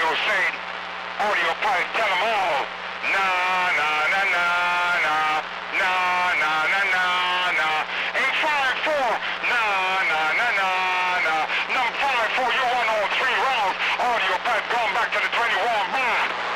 saying, audio pipe, tell them all. Nah, nah, nah, nah, nah. Nah, nah, nah, nah, nah. 854, nah, nah, nah, nah, nah. Number 54, you won all 3 rounds. Audio pipe going back to the 21 bar.